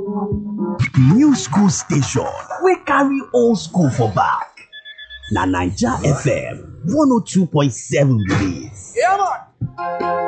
New school station wey carry old school for back. Na Naija FM 102.7 be dis.